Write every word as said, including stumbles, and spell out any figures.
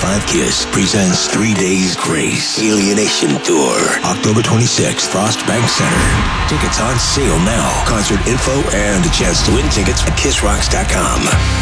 five Kiss presents Three Days Grace Alienation Tour, October twenty-sixth, Frost Bank Center. Tickets on sale now. Concert info and a chance to win tickets at kiss rocks dot com.